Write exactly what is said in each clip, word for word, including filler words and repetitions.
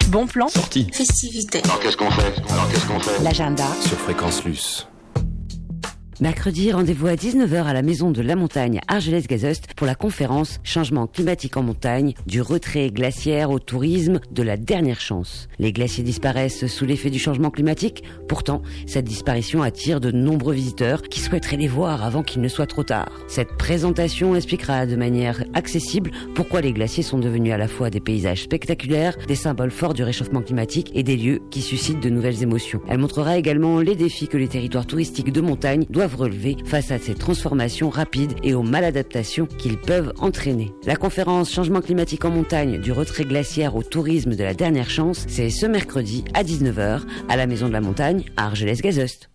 Bon plan. Sortie. Festivité. Alors qu'est-ce qu'on fait Alors qu'est-ce qu'on fait L'agenda. Sur Fréquence Luce. Mercredi, rendez-vous à dix-neuf heures à la Maison de la Montagne Argelès-Gazost pour la conférence Changement climatique en montagne, du retrait glaciaire au tourisme, de la dernière chance. Les glaciers disparaissent sous l'effet du changement climatique. Pourtant, cette disparition attire de nombreux visiteurs qui souhaiteraient les voir avant qu'il ne soit trop tard. Cette présentation expliquera de manière accessible pourquoi les glaciers sont devenus à la fois des paysages spectaculaires, des symboles forts du réchauffement climatique et des lieux qui suscitent de nouvelles émotions. Elle montrera également les défis que les territoires touristiques de montagne doivent relever face à ces transformations rapides et aux maladaptations qu'ils peuvent entraîner. La conférence Changement climatique en montagne, du retrait glaciaire au tourisme, de la dernière chance, c'est ce mercredi à dix-neuf heures à la Maison de la Montagne à Argelès-Gazost.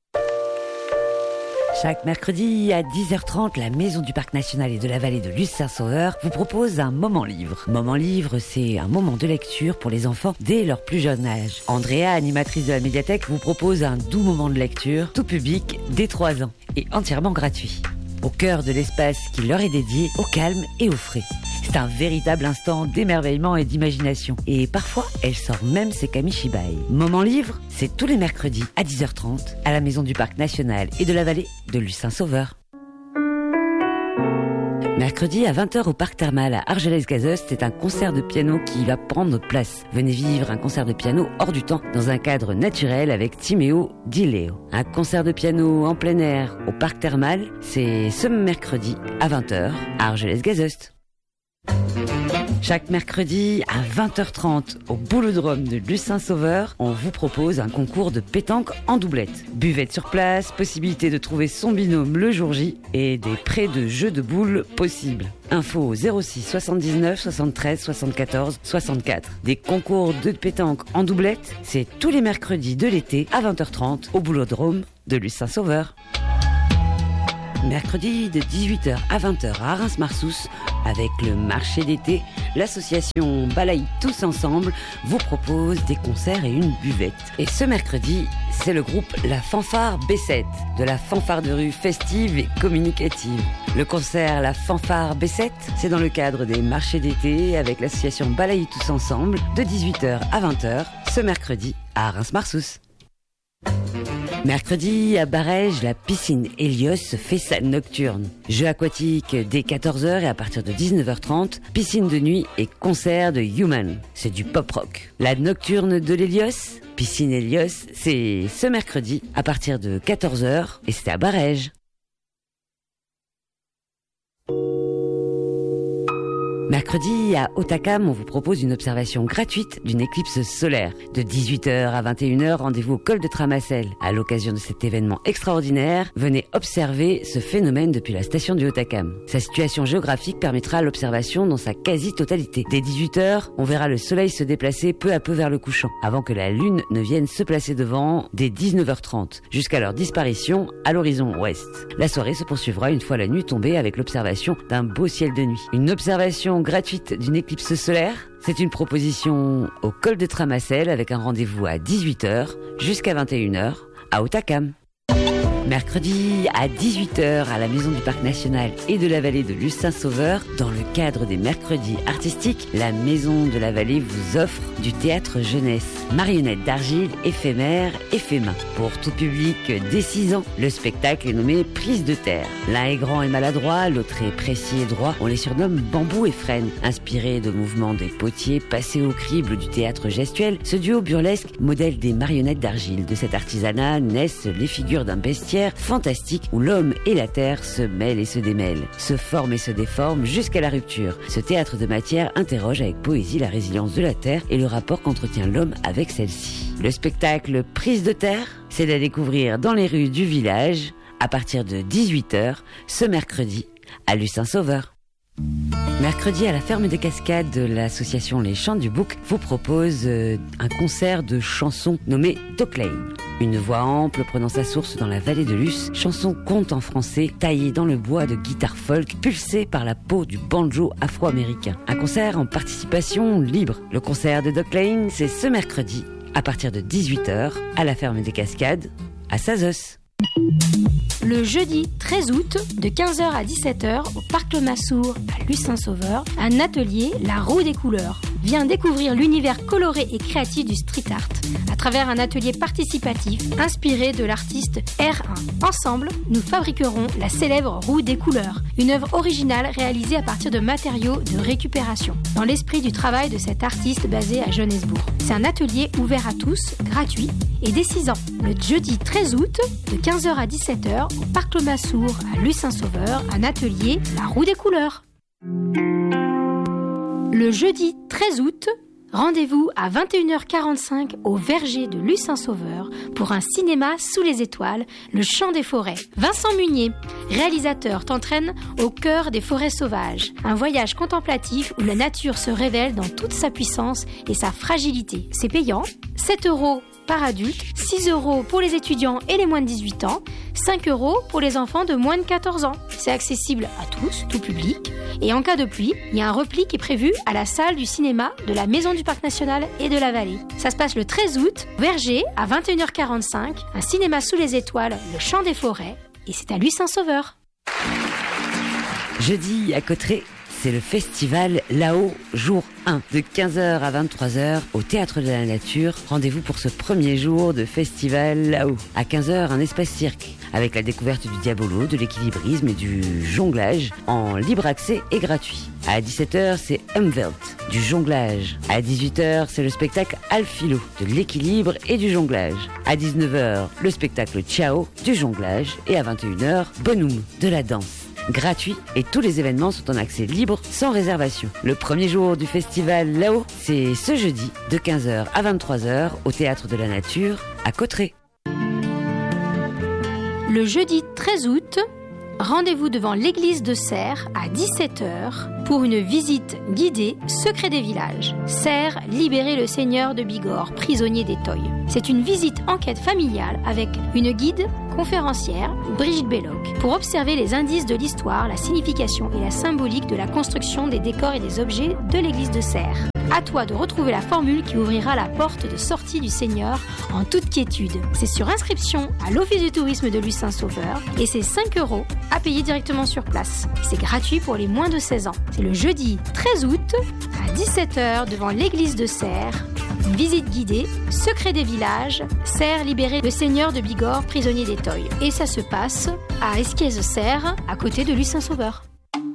Chaque mercredi à dix heures trente, la Maison du Parc National et de la Vallée de Luce-Saint-Sauveur vous propose un moment livre. Moment livre, c'est un moment de lecture pour les enfants dès leur plus jeune âge. Andrea, animatrice de la médiathèque, vous propose un doux moment de lecture, tout public, dès trois ans, et entièrement gratuit. Au cœur de l'espace qui leur est dédié, au calme et au frais. C'est un véritable instant d'émerveillement et d'imagination. Et parfois, elle sort même ses kamishibai. Moment livre, c'est tous les mercredis à dix heures trente à la Maison du Parc National et de la Vallée de Luce-Saint-Sauveur. Mercredi à vingt heures au Parc Thermal à Argelès-Gazost, c'est un concert de piano qui va prendre notre place. Venez vivre un concert de piano hors du temps dans un cadre naturel avec Timéo Di Leo. Un concert de piano en plein air au Parc Thermal, c'est ce mercredi à vingt heures à Argelès-Gazost. Chaque mercredi à vingt heures trente au Boulodrome de Luce-Saint-Sauveur, on vous propose un concours de pétanque en doublette. Buvette sur place, possibilité de trouver son binôme le jour J et des prêts de jeux de boules possibles. Info au zéro six soixante-dix-neuf soixante-treize soixante-quatorze soixante-quatre. Des concours de pétanque en doublette, c'est tous les mercredis de l'été à vingt heures trente au Boulodrome de Luce-Saint-Sauveur. Mercredi de dix-huit heures à vingt heures à Reims-Marsous, avec le marché d'été, l'association Balaye Tous Ensemble vous propose des concerts et une buvette. Et ce mercredi, c'est le groupe La Fanfare B sept, de la fanfare de rue festive et communicative. Le concert La Fanfare B sept, c'est dans le cadre des marchés d'été avec l'association Balaye Tous Ensemble, de dix-huit heures à vingt heures, ce mercredi à Reims-Marsous. Mercredi, à Barège, la piscine Hélios fait sa nocturne. Jeux aquatiques dès quatorze heures et à partir de dix-neuf heures trente, piscine de nuit et concert de Human. C'est du pop-rock. La nocturne de l'Hélios, piscine Hélios, c'est ce mercredi à partir de quatorze heures et c'est à Barège. Mercredi, à Otakam, on vous propose une observation gratuite d'une éclipse solaire. De dix-huit heures à vingt et une heures, rendez-vous au col de Tramassel. À l'occasion de cet événement extraordinaire, venez observer ce phénomène depuis la station du Otakam. Sa situation géographique permettra l'observation dans sa quasi-totalité. Dès dix-huit heures, on verra le soleil se déplacer peu à peu vers le couchant, avant que la lune ne vienne se placer devant dès dix-neuf heures trente, jusqu'à leur disparition à l'horizon ouest. La soirée se poursuivra une fois la nuit tombée avec l'observation d'un beau ciel de nuit. Une observation gratuite d'une éclipse solaire, c'est une proposition au col de Tramassel avec un rendez-vous à dix-huit heures jusqu'à vingt et une heures à Otakam. Mercredi à dix-huit heures à la Maison du Parc National et de la Vallée de Luce-Saint-Sauveur, dans le cadre des mercredis artistiques, la Maison de la Vallée vous offre du théâtre jeunesse. Marionnettes d'argile, éphémères, éphémas. Pour tout public dès six ans, le spectacle est nommé Prise de terre. L'un est grand et maladroit, l'autre est précis et droit. On les surnomme Bambou et Frêne. Inspiré de mouvements des potiers passés au crible du théâtre gestuel, ce duo burlesque modèle des marionnettes d'argile. De cet artisanat naissent les figures d'un bestiaire fantastique où l'homme et la terre se mêlent et se démêlent, se forment et se déforment jusqu'à la rupture. Ce théâtre de matière interroge avec poésie la résilience de la terre et le rapport qu'entretient l'homme avec celle-ci. Le spectacle Prise de terre, c'est à découvrir dans les rues du village à partir de dix-huit heures ce mercredi à Luce-Saint-Sauveur. Mercredi, à la ferme des Cascades de l'association Les Chants du Bouc vous propose euh, un concert de chansons nommé Doc Lane. Une voix ample prenant sa source dans la vallée de Luce, chanson conte en français taillée dans le bois de guitare folk, pulsée par la peau du banjo afro-américain. Un concert en participation libre. Le concert de Doc Lane, c'est ce mercredi à partir de dix-huit heures à la ferme des Cascades à Sazos. Le jeudi treize août, de quinze heures à dix-sept heures, au Parc Le Massour, à Luce-Saint-Sauveur, un atelier La Roue des couleurs. Viens découvrir l'univers coloré et créatif du street art à travers un atelier participatif inspiré de l'artiste R un. Ensemble, nous fabriquerons la célèbre roue des couleurs, une œuvre originale réalisée à partir de matériaux de récupération, dans l'esprit du travail de cet artiste basé à Johannesburg. C'est un atelier ouvert à tous, gratuit et dès six ans. Le jeudi treize août, de quinze heures à dix-sept heures, au Parc Le Massour, à Luce-Saint-Sauveur, un atelier La roue des couleurs. Le jeudi treize août, rendez-vous à vingt et une heures quarante-cinq au Verger de Luce-Saint-Sauveur pour un cinéma sous les étoiles, Le Chant des forêts. Vincent Munier, réalisateur, t'entraîne au cœur des forêts sauvages. Un voyage contemplatif où la nature se révèle dans toute sa puissance et sa fragilité. C'est payant, sept euros par adulte, six euros pour les étudiants et les moins de dix-huit ans, cinq euros pour les enfants de moins de quatorze ans. C'est accessible à tous, tout public. Et en cas de pluie, il y a un repli qui est prévu à la salle du cinéma de la Maison du Parc National et de la Vallée. Ça se passe le treize août, Verger, à vingt et une heures quarante-cinq, un cinéma sous les étoiles, Le Chant des forêts, et c'est à Luce-Saint-Sauveur. Jeudi à Cauterets, c'est le festival Là-haut, jour un, de quinze heures à vingt-trois heures, au Théâtre de la Nature. Rendez-vous pour ce premier jour de festival Là-haut. À quinze heures, un espace cirque, avec la découverte du diabolo, de l'équilibrisme et du jonglage, en libre accès et gratuit. À dix-sept heures, c'est Umwelt, du jonglage. À dix-huit heures, c'est le spectacle Alphilo, de l'équilibre et du jonglage. À dix-neuf heures, le spectacle Ciao, du jonglage. Et à vingt et une heures, Bonhomme, de la danse. Gratuit, et tous les événements sont en accès libre sans réservation. Le premier jour du festival Là-haut, c'est ce jeudi de quinze heures à vingt-trois heures au Théâtre de la Nature à Cauterets. Le jeudi treize août, rendez-vous devant l'église de Serres à dix-sept heures pour une visite guidée Secret des villages. Serres, libérer le seigneur de Bigorre, prisonnier des Toy. C'est une visite enquête familiale avec une guide conférencière, Brigitte Belloc, pour observer les indices de l'histoire, la signification et la symbolique de la construction des décors et des objets de l'église de Serres. À toi de retrouver la formule qui ouvrira la porte de sortie du Seigneur en toute quiétude. C'est sur inscription à l'Office du tourisme de Luce-Saint-Sauveur et c'est cinq euros à payer directement sur place. C'est gratuit pour les moins de seize ans. C'est le jeudi treize août à dix-sept heures devant l'église de Serres. Une visite guidée, Secret des villages, Serres libérer le seigneur de Bigorre, prisonnier des Toy. Et ça se passe à Esquies-Serres, à côté de Luce-Saint-Sauveur.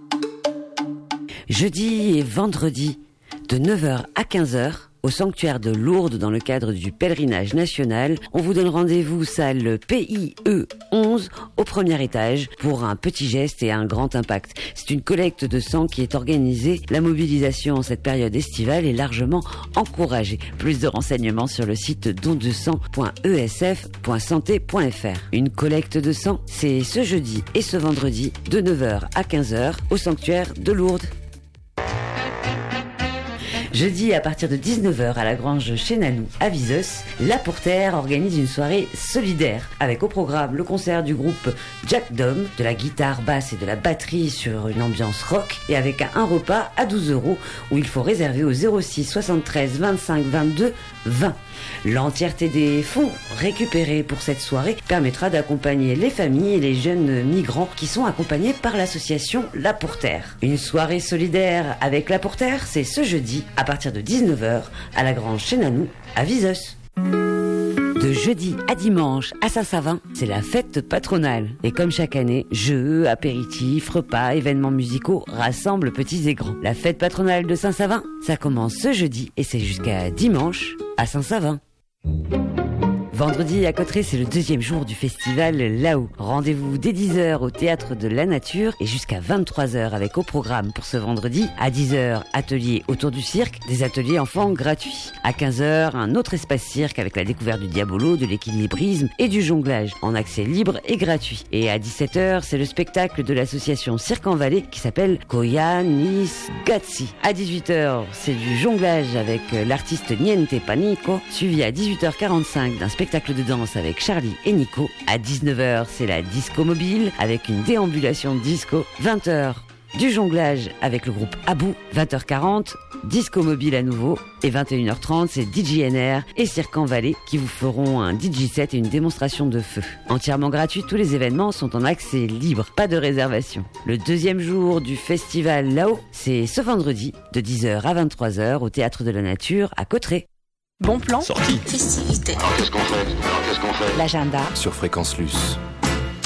Jeudi et vendredi, de neuf heures à quinze heures, au sanctuaire de Lourdes dans le cadre du pèlerinage national, on vous donne rendez-vous salle P I E onze au premier étage pour un petit geste et un grand impact. C'est une collecte de sang qui est organisée. La mobilisation en cette période estivale est largement encouragée. Plus de renseignements sur le site don de sang point e s f point santé point f r. Une collecte de sang, c'est ce jeudi et ce vendredi de neuf heures à quinze heures au sanctuaire de Lourdes. Jeudi, à partir de dix-neuf heures à la Grange Chenanou à Vizeus, La Pourterre organise une soirée solidaire avec au programme le concert du groupe Jack Dom, de la guitare basse et de la batterie sur une ambiance rock et avec un repas à douze euros où il faut réserver au zéro six soixante-treize vingt-cinq vingt-deux vingt. L'entièreté des fonds récupérés pour cette soirée permettra d'accompagner les familles et les jeunes migrants qui sont accompagnés par l'association La Pourterre. Une soirée solidaire avec La Pourterre, c'est ce jeudi à partir de dix-neuf heures à la Grange Chenanou à Vizeus. De jeudi à dimanche à Saint-Savin, c'est la fête patronale. Et comme chaque année, jeux, apéritifs, repas, événements musicaux rassemblent petits et grands. La fête patronale de Saint-Savin, ça commence ce jeudi et c'est jusqu'à dimanche à Saint-Savin. Vendredi à Cauterets, c'est le deuxième jour du festival Là-haut. Rendez-vous dès dix heures au Théâtre de la Nature et jusqu'à vingt-trois heures avec au programme pour ce vendredi. À dix heures, atelier autour du cirque, des ateliers enfants gratuits. À quinze heures, un autre espace cirque avec la découverte du diabolo, de l'équilibrisme et du jonglage en accès libre et gratuit. Et à dix-sept heures, c'est le spectacle de l'association Cirque en Vallée qui s'appelle Koyanis Gatsi. À dix-huit heures, c'est du jonglage avec l'artiste Niente Panico, suivi à dix-huit heures quarante-cinq d'un spectacle spectacle de danse avec Charlie et Nico. À dix-neuf heures, c'est la disco mobile avec une déambulation disco. vingt heures, Du jonglage avec le groupe Abou, vingt heures quarante, disco mobile à nouveau, et vingt et une heures trente, c'est D J N R et Cirque en Vallée qui vous feront un D J set et une démonstration de feu. Entièrement gratuit, tous les événements sont en accès libre, pas de réservation. Le deuxième jour du festival là-haut, c'est ce vendredi, de dix heures à vingt-trois heures, au Théâtre de la Nature, à Cauterets. Bon plan. Sortie. Festivité. Alors qu'est-ce qu'on fait Alors qu'est-ce qu'on fait L'agenda. Sur Fréquence Luce.